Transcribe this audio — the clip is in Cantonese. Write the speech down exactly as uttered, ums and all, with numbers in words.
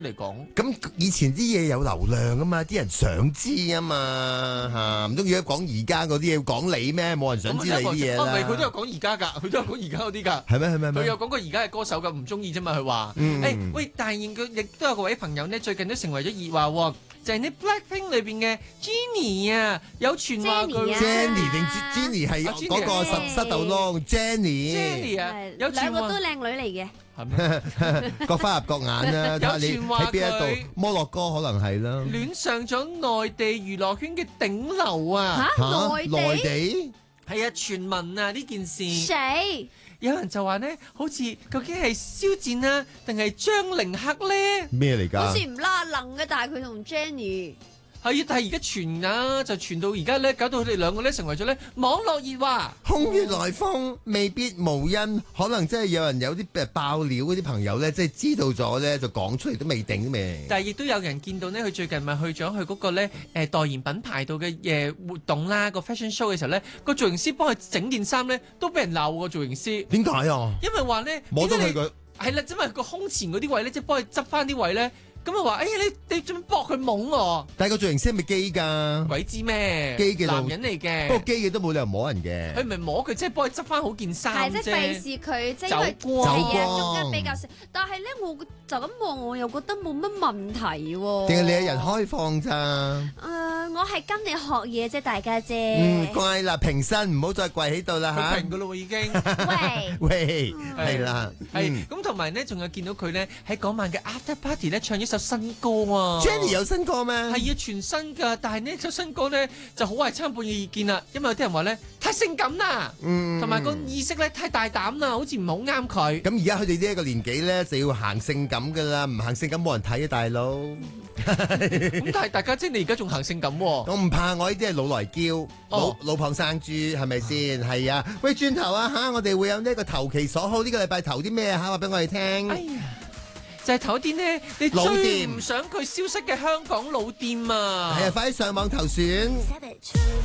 嚟講， 咁以前啲嘢有流量啊嘛，啲人想知啊嘛嚇，唔通要講而家嗰啲嘢，要講你咩？冇人想知你啲嘢啦。 唔係佢都有講而家㗎，佢都有講而家嗰啲㗎。 係咩係咩？ 佢有講過而家嘅歌手㗎，唔中意啫嘛。佢話： 嗯誒喂，但係佢亦都有個位朋友呢，最近都成為咗熱話喎，就係呢 Blackpink 裏邊嘅 Jennie 啊，有傳話佢 Jennie 定 Jennie 係嗰個實失豆窿 Jennie。 Jennie 啊，有兩個都靚女嚟嘅。 係咩？ 各花入各眼啦，睇下你喺邊一度。摩洛哥可能係啦。 戀上咗內地娛樂圈嘅頂流啊！ 嚇，內內地地係啊，傳聞啊呢件事。 誰？ 有人就話呢，好似究竟係肖戰啊，定係張凌克呢？ 咩嚟㗎？ 好似唔拉楞嘅，但係佢同 Jennie。 係啊，但係而家傳啊，就傳到而家咧，搞到佢哋兩個咧成為咗咧網絡熱話。 空穴來風，未必無因，可能真係有人有啲誒爆料嗰啲朋友咧，即係知道咗咧，就講出嚟都未定咩。 但係亦都有人見到呢，佢最近咪去咗去嗰個咧誒代言品牌度嘅誒活動啦，個 fashion show 嘅時候咧，個造型師幫佢整件衫咧，都俾人鬧個造型師。 點解啊？ 因為話咧， 摸到佢個係啦，因為個胸前嗰啲位咧，即係幫佢執翻啲位咧。咁啊話，哎呀你你做咩搏佢懵喎？ 但係個造型師係咪基㗎？ 鬼知咩？ 基嘅男人嚟嘅。 不過基嘅都冇理由摸人嘅。 佢唔係摸佢，即係幫佢執翻好件衫啫。 係即係費事佢即係因為走光係啊，中間比較細。但係咧，我就咁望，我又覺得冇乜問題喎。 定係你係人開放咋？ 誒，我係跟你學嘢啫，大家啫。 嗯，乖啦，平身，唔好再跪喺度啦嚇。 平㗎咯喎已經。 喂喂，係啦， 係咁同埋咧，仲有見到佢咧喺嗰晚嘅 after party 咧唱咗首新歌啊。 Jennie 有新歌咩？ 係啊，全新㗎，但係呢首新歌咧就好壞參半嘅意見啦。因為有啲人話咧太性感啦， 嗯， 同埋個意識咧太大膽啦，好似唔係好啱佢。 咁而家佢哋呢一個年紀咧就要行性感㗎啦，唔行性感冇人睇啊，大佬。 咁但係大家即係你而家仲行性感喎。 我唔怕，我呢啲係老來嬌，老老蚌生珠，係咪先？係啊，喂，轉頭啊嚇，我哋會有呢一個投其所好，呢個禮拜投啲咩嚇？話俾我哋聽。 哎呀，就係投啲呢，你最唔想佢消失嘅香港老店啊！ 係啊，快啲上網投選。